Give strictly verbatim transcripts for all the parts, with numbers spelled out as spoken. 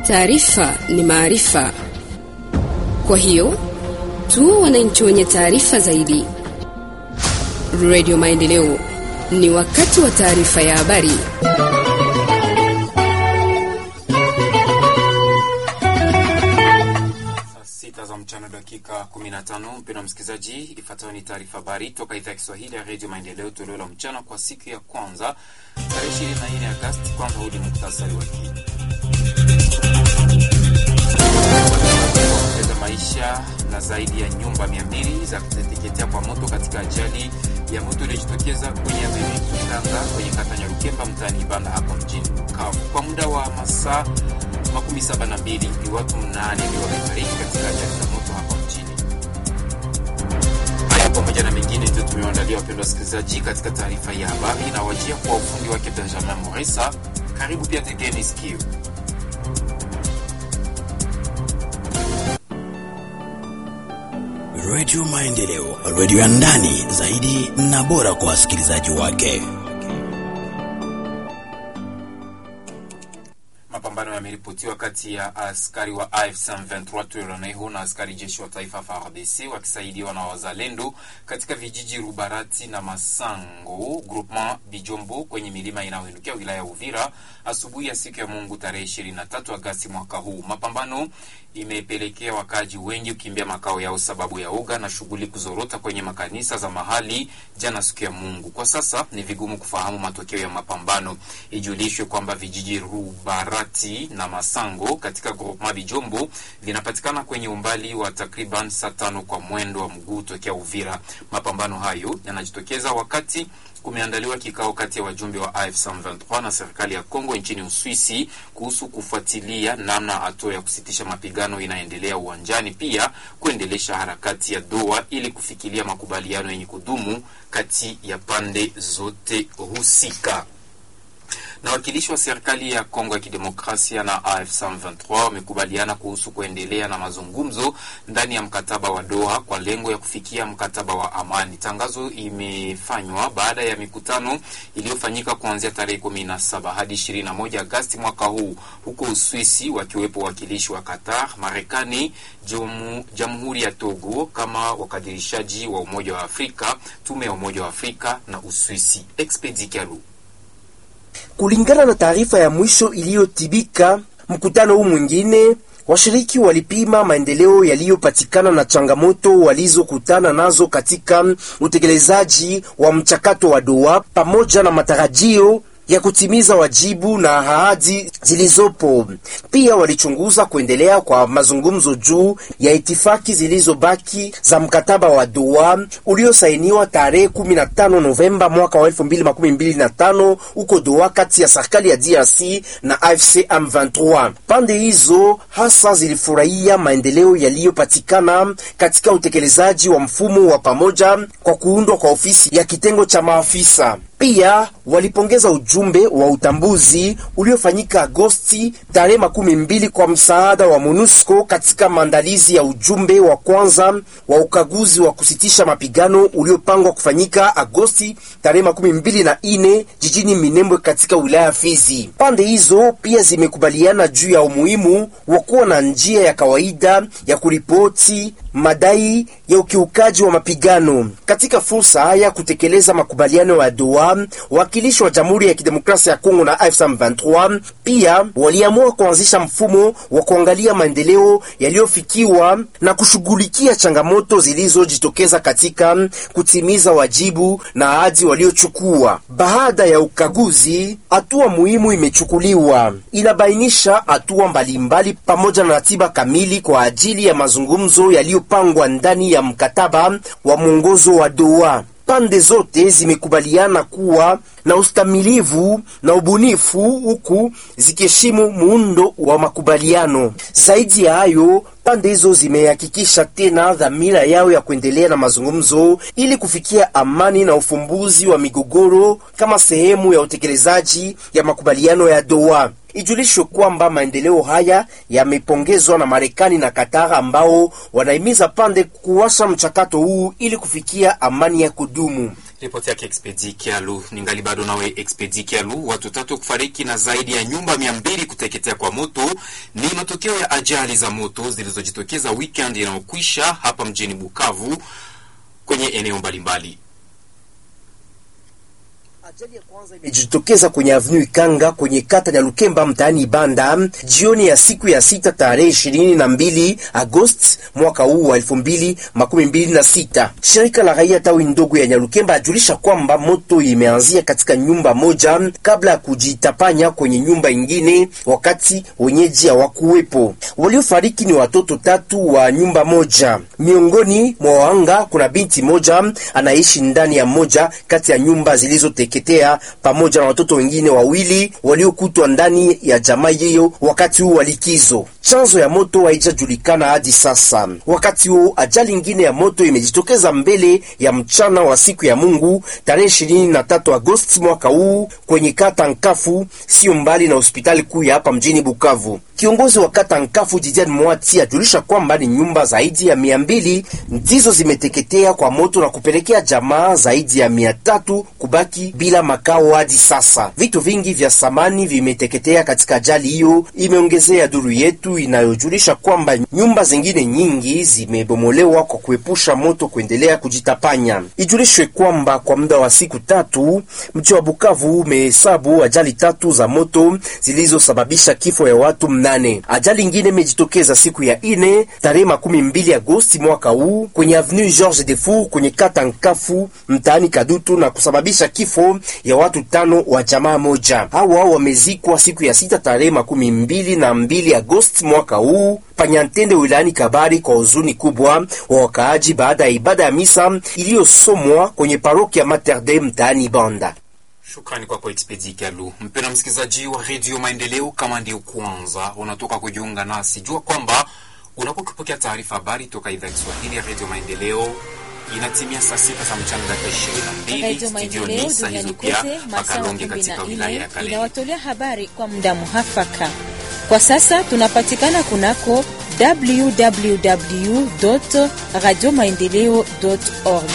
Taarifa ni maarifa. Kwa hiyo, tu wananchi wenye taarifa zaidi. Radio Maendeleo, ni wakati wa taarifa ya habari. Sita za mchana dakika kumi na tano. Mpendwa msikilizaji, ifuatayo ni taarifa habari toka idhaa ya Kiswahili ya Radio Maendeleo, toleo la mchana kwa siku ya kwanza tarehe ishirini na nne Agosti. Kwanza hudi muktasari wake. Kupoteza maisha na zaidi ya nyumba mia mbili za kuteketea kwa moto katika ajali ya moto iliyojitokeza kwenye avenue Kitanga kwenye kata Nyarukemba mtaani Ibanda hapa mjini Bukavu. Kwa muda wa masaa makumi saba na mbili ni watu mnane ndio wamefariki katika ajali za moto hapa mjini. Haya pamoja na mengine ndio tumewaandalia wapendwa wasikilizaji katika taarifa ya habari, na wajia kwa ufundi wake Benjamin Moresa. Karibu pia tegeni sikio. Radio Maendeleo, radio ya ndani zaidi na bora kwa wasikilizaji wake. Mapambano yameripotiwa kati ya askari wa A F C M ishirini na tatu Twirwaneho na askari jeshi wa taifa F A R D C wakisaidiwa na wazalendo katika vijiji Rubarati na Masango, groupement Bijombo kwenye milima inayoinukia wilaya Uvira asubuhi ya siku ya Mungu tarehe ishirini na tatu Agosti mwaka huu. Mapambano imepelekea wakaji wengi kukimbia makao yao sababu ya uga na shughuli kuzorota kwenye makanisa za mahali jana siku ya Mungu. Kwa sasa ni vigumu kufahamu matokeo ya mapambano. Ijulishwe kwamba vijiji Rubarati na Masango katika groupement Bijombo vinapatikana kwenye umbali wa takriban saa tano kwa mwendo wa mguu tokea Uvira. Mapambano hayo yanajitokeza wakati kumeandaliwa kikao kati ya wajumbe wa A F C M ishirini na tatu na serikali ya Kongo nchini Uswisi kuhusu kufuatilia namna hatua ya kusitisha mapigano inaendelea uwanjani, pia kuendelesha harakati ya Doha ili kufikilia makubaliano yenye kudumu kati ya pande zote husika. Na wakilishi wa serikali ya Kongo ya Kidemokrasia na A F C M ishirini na tatu wamekubaliana kuhusu kuendelea na mazungumzo ndani ya mkataba wa Doha kwa lengo ya kufikia mkataba wa amani. Tangazo imefanywa baada ya mikutano iliyofanyika kuanzia tarehe kumi na saba hadi ishirini na moja Agosti mwaka huu huko Uswisi, wakiwepo wakilishi wa Qatar, Marekani, Jamhuri ya Togo kama wakadirishaji wa Umoja wa Afrika, Tume ya Umoja wa Afrika na Uswisi. Expedikalu. Kulingana na taarifa ya mwisho iliyotibika mkutano huu mwingine, washiriki walipima maendeleo yaliyopatikana na changamoto walizokutana nazo katika utekelezaji wa mchakato wa Doha pamoja na matarajio ya kutimiza wajibu na ahadi zilizopo. Pia walichunguza kuendelea kwa mazungumzo juu ya itifaki zilizobaki za mkataba wa Doha uliosainiwa tarehe kumi na tano Novemba mwaka wa elfu mbili makumi mbili na tano huko Doha kati ya serikali ya D R C na A F C M ishirini na tatu. Pande hizo hasa zilifurahia maendeleo yaliyopatikana katika utekelezaji wa mfumo wa pamoja kwa kuundwa kwa ofisi ya kitengo cha maafisa. Pia walipongeza ujumbe wa utambuzi uliofanyika Agosti tarehe makumi mbili kwa msaada wa MONUSCO katika maandalizi ya ujumbe wa kwanza wa ukaguzi wa kusitisha mapigano uliopangwa kufanyika Agosti tarehe makumi mbili na ine jijini Minembwe katika wilaya Fizi. Pande hizo pia zimekubaliana juu ya umuhimu wa kuwa na njia ya kawaida ya kuripoti madai ya ukiukaji wa mapigano. Katika fursa haya kutekeleza makubaliano ya Doha, wakilishi wa Jamhuri ya Kidemokrasia ya Kongo na A F C M ishirini na tatu pia waliamua kuanzisha mfumo wa kuangalia maendeleo yaliyofikiwa na kushughulikia changamoto zilizojitokeza katika kutimiza wajibu na ahadi waliochukua. Baada ya ukaguzi, hatua muhimu imechukuliwa. Inabainisha hatua mbalimbali pamoja na ratiba kamili kwa ajili ya mazungumzo yaliyopangwa ndani ya mkataba wa mwongozo wa Doha. Pande zote zimekubaliana kuwa na ustamilivu na ubunifu huku zikiheshimu muundo wa makubaliano. Zaidi ya hayo, pande hizo zimehakikisha tena dhamira yao ya kuendelea na mazungumzo ili kufikia amani na ufumbuzi wa migogoro kama sehemu ya utekelezaji ya makubaliano ya Doha. Ijulishwe kwamba maendeleo haya yamepongezwa na Marekani na Qatar ambao wanahimiza pande kuwasha mchakato huu ili kufikia amani ya kudumu. Ripoti yake Expedi Kialu. Ningali bado nawe Expedi Kialu. Watu tatu kufariki na zaidi ya nyumba mia mbili kuteketea kwa moto ni matokeo ya ajali za moto zilizojitokeza weekend inayokwisha hapa mjini Bukavu kwenye eneo mbalimbali. Ajali ya kwanza imejitokeza kwenye Avenue Ikanga kwenye kata ya Lukemba mtaani Ibanda jioni ya siku ya sita tarehe ishirini na mbili Agosti mwaka huu wa elfu mbili makumi mbili na sita. Shirika la raia tawi ndogo ya Nyalukemba ajulisha kwamba moto imeanzia katika nyumba moja kabla ya kujitapanya kwenye nyumba ingine wakati wenyeji hawakuwepo. Waliofariki ni watoto tatu wa nyumba moja. Miongoni mwa wahanga kuna binti moja anaishi ndani ya moja kati ya nyumba zilizoteketea pamoja na watoto wengine wawili waliokutwa ndani ya jamaa hiyo wakati huu wa likizo. Chanzo ya moto haijajulikana hadi sasa. Wakati huu ajali nyingine ya moto imejitokeza mbele ya mchana wa siku ya Mungu tarehe ishirini na tatu Agosti mwaka huu kwenye kata Nkafu, sio mbali na hospitali kuu ya hapa mjini Bukavu. Kiongozi wa kata Nkafu Didier Mwati ajulisha kwamba ni nyumba zaidi ya mia mbili ndizo zimeteketea kwa moto na kupelekea jamaa zaidi ya mia tatu kubaki bila makao hadi sasa. Vitu vingi vya samani vimeteketea katika ajali hiyo, imeongezea duru yetu inayojulisha kwamba nyumba zingine nyingi zimebomolewa kwa kuepusha moto kuendelea kujitapanya. Ijulishwe kwamba kwa muda wa siku tatu mji wa Bukavu umehesabu ajali tatu za moto zilizosababisha kifo ya watu mnane. Ajali nyingine imejitokeza siku ya ine tarehe makumi mbili Agosti mwaka huu kwenye Avenue Georges Defour kwenye kata Nkafu mtaani Kadutu na kusababisha kifo ya watu tano wa jamaa moja. Hawa wamezikwa siku ya sita tarehe makumi mbili na mbili Agosti mwaka huu Panyantende wilayani Kabari kwa huzuni kubwa wa wakaaji baada ya ibada ya misa iliyosomwa kwenye parokia Mater Dei mtaani Banda. Shukrani kwa kwa Expedi Kialu. Mpendwa msikilizaji wa Radio Maendeleo, kama ndio kwanza unatoka kujiunga nasi, jua kwamba unapokipokea taarifa habari toka idhaa ya Kiswahili ya Radio Maendeleo. Inatimia saa sita za mchana dakika ishirini na mbili studioni. Saa hizo pia Makalonge katika wilaya ya Kalehe inawatolea habari kwa muda muhafaka. Kwa sasa tunapatikana kunako w w w dot radio maendeleo dot org.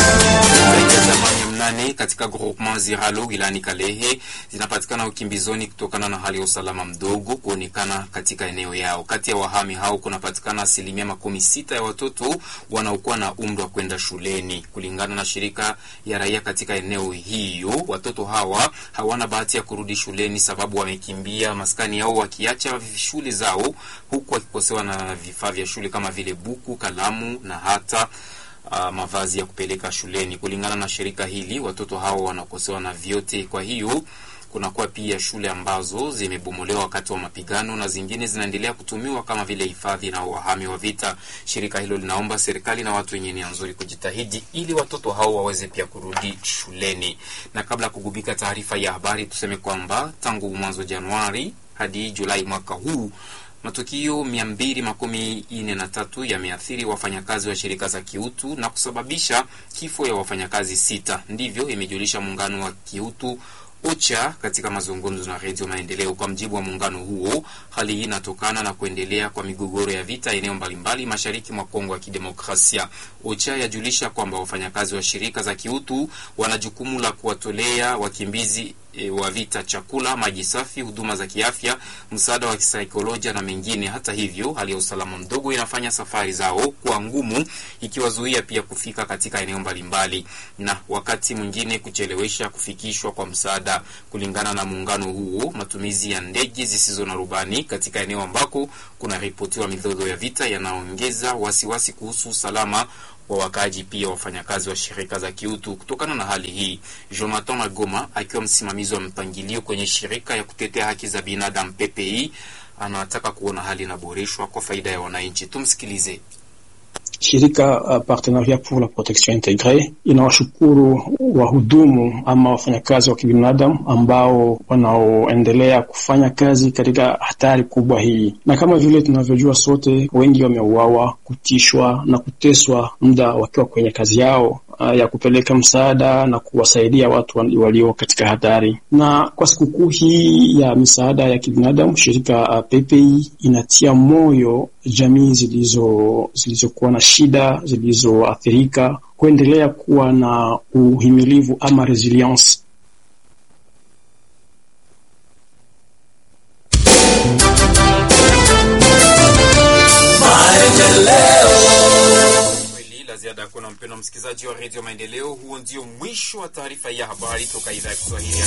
Nane katika groupement Ziralo wilani Kalehe zinapatikana ukimbizoni kutokana na hali ya usalama mdogo kuonekana katika eneo yao. Kati ya wahami hao kunapatikana asilimia makumi sita ya watoto wanaokuwa na umri wa kwenda shuleni. Kulingana na shirika ya raia katika eneo hiyo, watoto hawa hawana bahati ya kurudi shuleni sababu wamekimbia maskani yao wakiacha shule zao, huku wakikosewa na vifaa vya shule kama vile buku, kalamu na hata Uh, mavazi ya kupeleka shuleni. Kulingana na shirika hili, watoto hao wanakosewa na vyote. Kwa hiyo kunakuwa pia shule ambazo zimebomolewa wakati wa mapigano na zingine zinaendelea kutumiwa kama vile hifadhi na wahami wa vita. Shirika hilo linaomba serikali na watu wenye nia nzuri kujitahidi ili watoto hao waweze pia kurudi shuleni. Na kabla kugubika taarifa ya habari, tuseme kwamba tangu mwanzo Januari hadi Julai mwaka huu matukio mia mbili makumi ine na tatu yameathiri wafanyakazi wa shirika za kiutu na kusababisha kifo ya wafanyakazi sita. Ndivyo imejulisha muungano wa kiutu Ocha katika mazungumzo na Radio Maendeleo. Kwa mjibu wa muungano huo, hali hii inatokana na kuendelea kwa migogoro ya vita eneo mbalimbali mashariki mwa Kongo ya Kidemokrasia. Ocha yajulisha kwamba wafanyakazi wa shirika za kiutu wana jukumu la kuwatolea wakimbizi E, wa vita chakula, maji safi, huduma za kiafya, msaada wa kisaikolojia na mengine. Hata hivyo, hali ya usalama mdogo inafanya safari zao kuwa ngumu, ikiwazuia pia kufika katika eneo mbalimbali na wakati mwingine kuchelewesha kufikishwa kwa msaada. Kulingana na muungano huo, matumizi ya ndege zisizo na rubani katika eneo ambako kuna ripotiwa mizozo ya vita yanaongeza wasiwasi kuhusu usalama wa wakaji pia wafanyakazi wa shirika za kiutu. Kutokana na hali hii, Jonathan Magoma akiwa msimamizi wa mpangilio kwenye shirika ya kutetea haki za binadamu P P I anataka kuona hali inaboreshwa kwa faida ya wananchi. Tumsikilize. Shirika uh, Partenariat pour la Protection Intégrée inawashukuru wahudumu ama wafanyakazi wa kibinadamu ambao wanaoendelea kufanya kazi katika hatari kubwa hii. Na kama vile tunavyojua sote, wengi wameuawa, kutishwa na kuteswa muda wakiwa kwenye kazi yao uh, ya kupeleka msaada na kuwasaidia watu walio katika hatari. Na kwa sikukuu hii ya misaada ya kibinadamu, shirika uh, P P I inatia moyo jamii zilizo zilizokuwa na shida, zilizoathirika kuendelea kuwa na uhimilivu ama resilience. Ziada kuna mpendwa msikilizaji wa Radio Maendeleo, huo ndio mwisho wa taarifa ya habari toka idhaa ya Kiswahili ya